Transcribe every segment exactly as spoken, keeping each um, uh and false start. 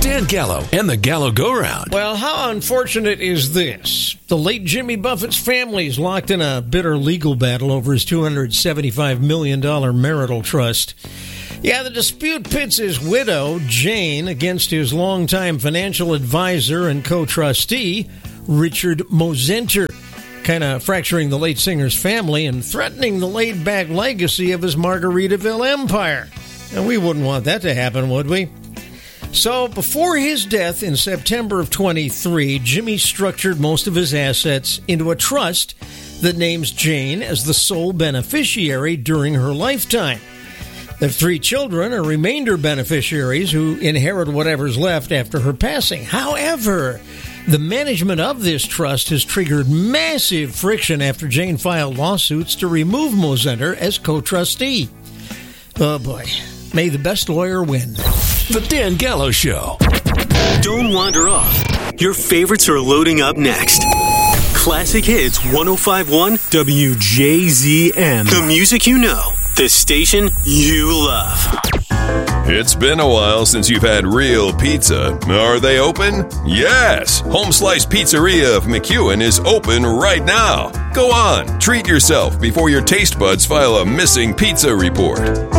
Dan Gallo and the Gallo Go-Round. Well, how unfortunate is this? The late Jimmy Buffett's family is locked in a bitter legal battle over his two hundred seventy-five million dollars marital trust. Yeah, the dispute pits his widow, Jane, against his longtime financial advisor and co-trustee, Richard Mosenter, kind of fracturing the late singer's family and threatening the laid-back legacy of his Margaritaville empire. And we wouldn't want that to happen, would we? So, before his death in September of twenty-three, Jimmy structured most of his assets into a trust that names Jane as the sole beneficiary during her lifetime. The three children are remainder beneficiaries who inherit whatever's left after her passing. However, the management of this trust has triggered massive friction after Jane filed lawsuits to remove Mosenter as co-trustee. Oh boy, may the best lawyer win. The Dan Gallo Show. Don't wander off. Your favorites are loading up next. Classic Hits one oh five point one W J Z M. The music you know. The station you love. It's been a while since you've had real pizza. Are they open? Yes! Home Slice Pizzeria of McEwen is open right now. Go on, treat yourself before your taste buds file a missing pizza report.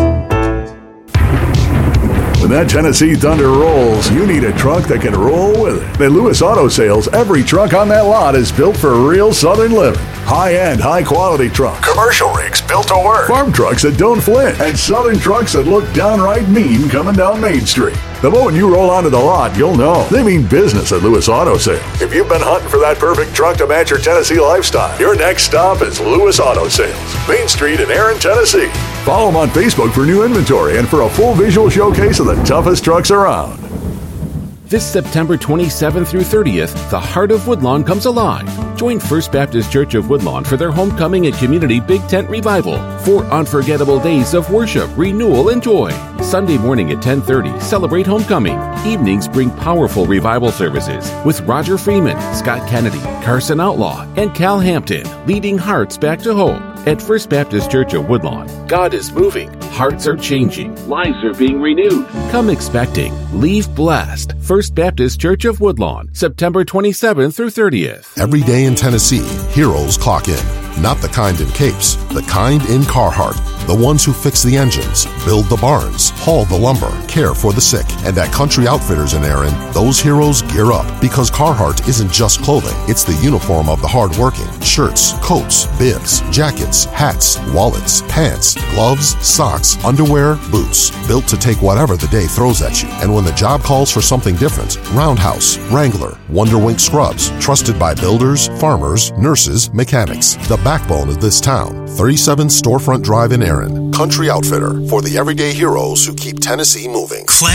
When that Tennessee Thunder rolls, you need a truck that can roll with it. At Lewis Auto Sales, every truck on that lot is built for real Southern living. High-end, high-quality trucks. Commercial rigs built to work. Farm trucks that don't flinch. And Southern trucks that look downright mean coming down Main Street. The moment you roll onto the lot, you'll know. They mean business at Lewis Auto Sales. If you've been hunting for that perfect truck to match your Tennessee lifestyle, your next stop is Lewis Auto Sales. Main Street in Aaron, Tennessee. Follow them on Facebook for new inventory and for a full visual showcase of the toughest trucks around. This September twenty-seventh through thirtieth, the heart of Woodlawn comes alive. Join First Baptist Church of Woodlawn for their Homecoming and Community Big Tent Revival. Four unforgettable days of worship, renewal, and joy. Sunday morning at ten thirty, celebrate Homecoming. Evenings bring powerful revival services with Roger Freeman, Scott Kennedy, Carson Outlaw, and Cal Hampton, leading hearts back to hope. At First Baptist Church of Woodlawn, God is moving, hearts are changing, lives are being renewed. Come expecting, leave blessed. First Baptist Church of Woodlawn, September twenty-seventh through thirtieth. Every day in Tennessee, heroes clock in. Not the kind in capes, the kind in Carhartt. The ones who fix the engines, build the barns, haul the lumber, care for the sick. And at Country Outfitters in Aaron, those heroes gear up because Carhartt isn't just clothing. It's the uniform of the hardworking. Shirts, coats, bibs, jackets, hats, wallets, pants, gloves, socks, underwear, boots. Built to take whatever the day throws at you. And when the job calls for something different, Roundhouse, Wrangler, Wonderwink scrubs. Trusted by builders, farmers, nurses, mechanics. The backbone of this town. thirty-seven Storefront Drive in Aaron. Country Outfitter for the everyday heroes who keep Tennessee moving. Classic